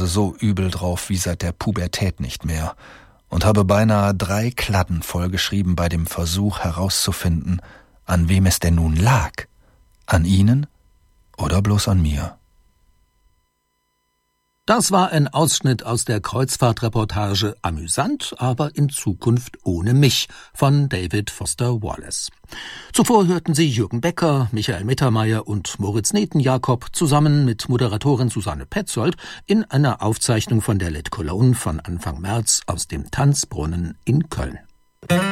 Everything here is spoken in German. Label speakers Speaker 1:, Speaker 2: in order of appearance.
Speaker 1: also so übel drauf wie seit der Pubertät nicht mehr, und habe beinahe 3 Kladden vollgeschrieben bei dem Versuch herauszufinden, an wem es denn nun lag. An Ihnen oder bloß an mir?
Speaker 2: Das war ein Ausschnitt aus der Kreuzfahrtreportage Amüsant, aber in Zukunft ohne mich von David Foster Wallace. Zuvor hörten Sie Jürgen Becker, Michael Mittermeier und Moritz Netenjakob zusammen mit Moderatorin Susanne Petzold in einer Aufzeichnung von der Let Cologne von Anfang März aus dem Tanzbrunnen in Köln.